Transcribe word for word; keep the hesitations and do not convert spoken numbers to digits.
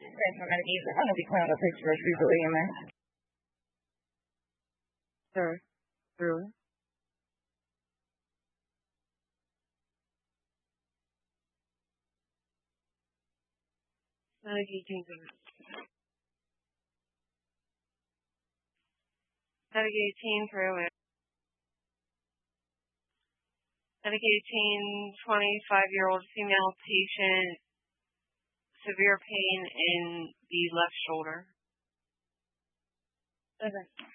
Thanks for medication. I'm gonna be cleaning up pictures usually in there. Sure. True. Navigating through. Navigating through it. Navigating twenty-five-year-old female patient, severe pain in the left shoulder. Okay.